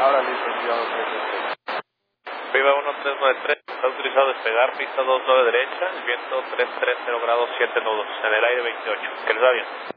Ahora listo, enviado 393. Viva 1393, está autorizado despegar, pista 29 derecha, el viento 330 grados 7 nudos, en el aire 28, que les va bien.